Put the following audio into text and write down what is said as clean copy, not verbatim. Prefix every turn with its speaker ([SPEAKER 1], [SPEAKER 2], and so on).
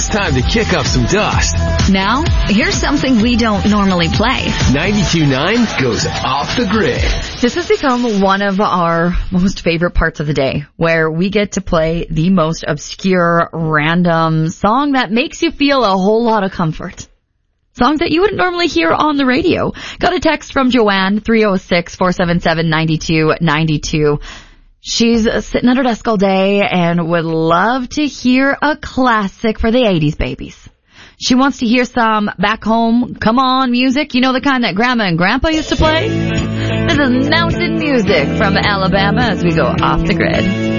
[SPEAKER 1] It's time to kick up some dust.
[SPEAKER 2] Now, here's something we don't normally play.
[SPEAKER 1] 92.9 goes off the grid.
[SPEAKER 2] This has become one of our most favorite parts of the day, where we get to play the most obscure, random song that makes you feel a whole lot of comfort. Songs that you wouldn't normally hear on the radio. Got a text from Joanne, 306-477-9292. She's sitting at her desk all day and would love to hear a classic for the 80s babies. She wants to hear some back home, come on music. You know, the kind that Grandma and Grandpa used to play? This is mountain music from Alabama as we go off the grid.